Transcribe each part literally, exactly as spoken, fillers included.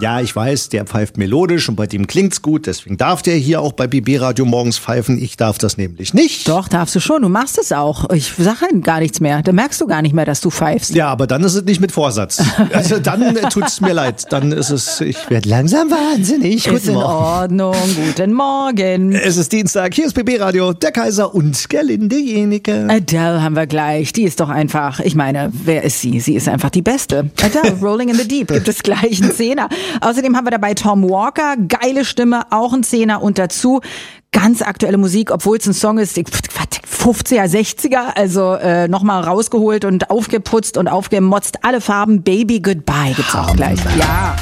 Ja, ich weiß, der pfeift melodisch und bei dem klingt's gut, deswegen darf der hier auch bei B B Radio morgens pfeifen. Ich darf das nämlich nicht. Doch, darfst du schon, du machst es auch. Ich sage halt gar nichts mehr, da merkst du gar nicht mehr, dass du pfeifst. Ja, aber dann ist es nicht mit Vorsatz. Also dann äh, tut's mir leid, dann ist es, ich werde langsam wahnsinnig. Ist in Ordnung, guten Morgen. Es ist Dienstag, hier ist B B Radio, der Kaiser und Gerlinde Jenike. Adele haben wir gleich, die ist doch einfach, ich meine, wer ist sie? Sie ist einfach die Beste. Adele, Rolling in the Deep, gibt es gleich einen Zehner. Außerdem haben wir dabei Tom Walker, geile Stimme, auch ein Zehner und dazu ganz aktuelle Musik, obwohl es ein Song ist, fünfziger, sechziger, also äh, nochmal rausgeholt und aufgeputzt und aufgemotzt. Alle Farben, Baby Goodbye gibt's auch gleich. Ja.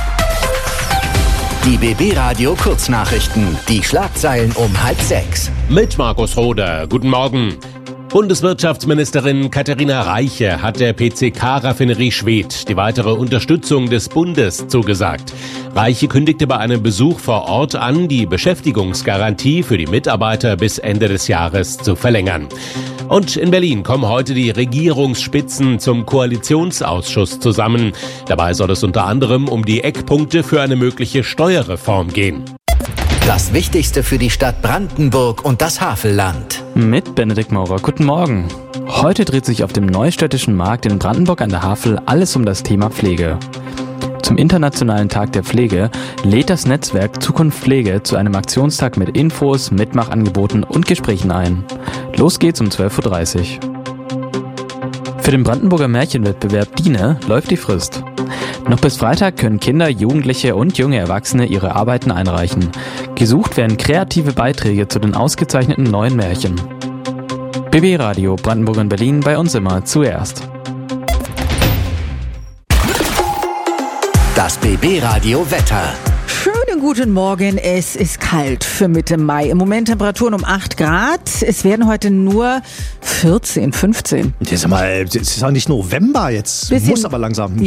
Die B B Radio Kurznachrichten, die Schlagzeilen um halb sechs. Mit Markus Roder, guten Morgen. Bundeswirtschaftsministerin Katharina Reiche hat der P C K-Raffinerie Schwedt die weitere Unterstützung des Bundes zugesagt. Reiche kündigte bei einem Besuch vor Ort an, die Beschäftigungsgarantie für die Mitarbeiter bis Ende des Jahres zu verlängern. Und in Berlin kommen heute die Regierungsspitzen zum Koalitionsausschuss zusammen. Dabei soll es unter anderem um die Eckpunkte für eine mögliche Steuerreform gehen. Das Wichtigste für die Stadt Brandenburg und das Havelland. Mit Benedikt Maurer. Guten Morgen. Heute dreht sich auf dem Neustädtischen Markt in Brandenburg an der Havel alles um das Thema Pflege. Zum Internationalen Tag der Pflege lädt das Netzwerk Zukunft Pflege zu einem Aktionstag mit Infos, Mitmachangeboten und Gesprächen ein. Los geht's um zwölf Uhr dreißig. Für den Brandenburger Märchenwettbewerb DINE läuft die Frist. Noch bis Freitag können Kinder, Jugendliche und junge Erwachsene ihre Arbeiten einreichen. Gesucht werden kreative Beiträge zu den ausgezeichneten neuen Märchen. B B Radio Brandenburg und Berlin, bei uns immer zuerst. Das B B Radio Wetter. Schönen guten Morgen, es ist kalt für Mitte Mai. Im Moment Temperaturen um acht Grad. Es werden heute nur vierzehn, fünfzehn. Das ist, mal, das ist ja nicht November jetzt. Bisschen, muss aber langsam.